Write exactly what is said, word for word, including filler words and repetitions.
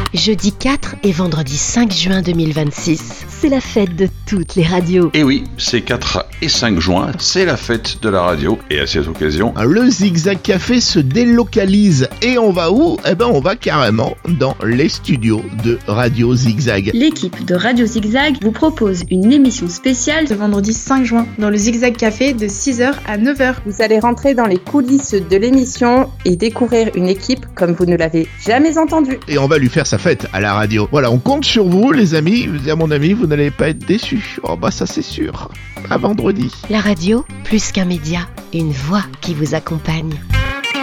jeudi quatre et vendredi cinq juin deux mille vingt-six. C'est la fête de toutes les radios. Et oui, c'est quatre et cinq juin, c'est la fête de la radio. Et à cette occasion, le Zigzag Café se délocalise. Et on va où ? Eh ben, on va carrément dans les studios de Radio Zigzag. L'équipe de Radio Zigzag vous propose une émission spéciale ce vendredi cinq juin dans le Zigzag Café de six heures à neuf heures. Vous allez rentrer dans les coulisses de l'émission et découvrir une équipe comme vous ne l'avez jamais entendue. Et on va lui faire sa fête à la radio. Voilà, on compte sur vous, les amis. Je dis à mon ami, vous n'allez pas être déçus. Oh bah ça c'est sûr. À vendredi. La radio, plus qu'un média, une voix qui vous accompagne.